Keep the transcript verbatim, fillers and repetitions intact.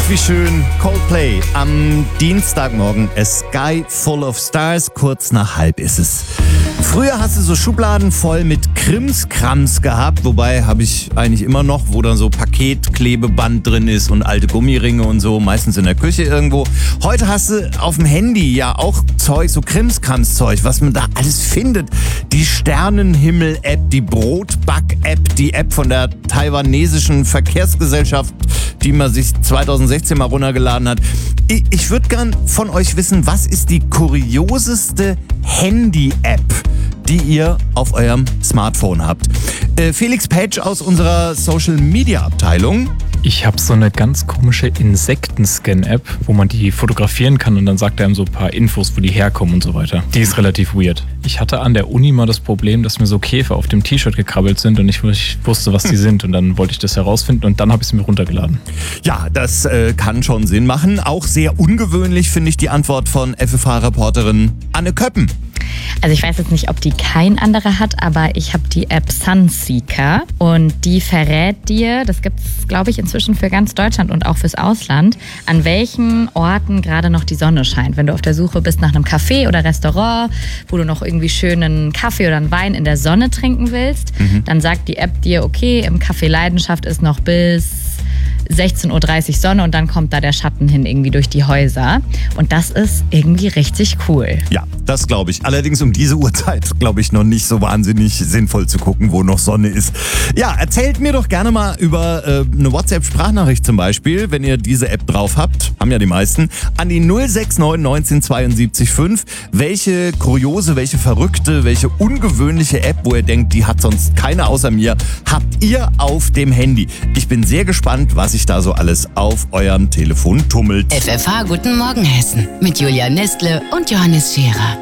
wie schön. Coldplay am Dienstagmorgen. A Sky Full of Stars. Kurz nach halb ist es. Früher hast du so Schubladen voll mit Krimskrams gehabt. Wobei habe ich eigentlich immer noch, wo dann so Paketklebeband drin ist und alte Gummiringe und so. Meistens in der Küche irgendwo. Heute hast du auf dem Handy ja auch Zeug, so Krimskrams-Zeug, was man da alles findet. Die Sternenhimmel-App, die Brotback-App, die App von der taiwanesischen Verkehrsgesellschaft, die man sich zweitausendsechzehn mal runtergeladen hat. Ich, ich würde gern von euch wissen, was ist die kurioseste Handy-App, die ihr auf eurem Smartphone habt? Äh, Felix Petsch aus unserer Social-Media-Abteilung. Ich habe so eine ganz komische Insektenscan-App, wo man die fotografieren kann und dann sagt er einem so ein paar Infos, wo die herkommen und so weiter. Die ist relativ weird. Ich hatte an der Uni mal das Problem, dass mir so Käfer auf dem T-Shirt gekrabbelt sind und ich, ich wusste, was die sind, und dann wollte ich das herausfinden und dann habe ich sie mir runtergeladen. Ja, das äh, kann schon Sinn machen. Auch sehr ungewöhnlich finde ich die Antwort von F F H-Reporterin Anne Köppen. Also ich weiß jetzt nicht, ob die kein anderer hat, aber ich habe die App Sunseeker und die verrät dir, das gibt es, glaube ich, inzwischen für ganz Deutschland und auch fürs Ausland, an welchen Orten gerade noch die Sonne scheint. Wenn du auf der Suche bist nach einem Café oder Restaurant, wo du noch irgendwie schönen Kaffee oder einen Wein in der Sonne trinken willst, mhm. dann sagt die App dir, okay, im Café Leidenschaft ist noch bis sechzehn Uhr dreißig Sonne und dann kommt da der Schatten hin irgendwie durch die Häuser. Und das ist irgendwie richtig cool. Ja, das glaube ich. Allerdings um diese Uhrzeit, glaube ich, noch nicht so wahnsinnig sinnvoll zu gucken, wo noch Sonne ist. Ja, erzählt mir doch gerne mal über äh, eine WhatsApp-Sprachnachricht zum Beispiel, wenn ihr diese App drauf habt, haben ja die meisten, an die null sechs neun neunzehn zweiundsiebzig fünf. Welche kuriose, welche verrückte, welche ungewöhnliche App, wo ihr denkt, die hat sonst keiner außer mir, habt ihr auf dem Handy? Ich bin sehr gespannt, was sich da so alles auf eurem Telefon tummelt. F F H Guten Morgen Hessen mit Julia Nestle und Johannes Scherer.